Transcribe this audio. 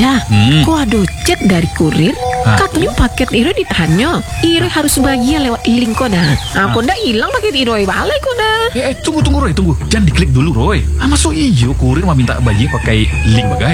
Dah, ku ada chat dari kurir. Katanya paket Iro ditahannya. Iro harus bahagia lewat link kau dah. Aku ndak hilang paket Iro balik kau dah. Tunggu Roy, tunggu. Jangan diklik dulu Roy. Masuk iyo kurir mau minta bayi pakai link bagai.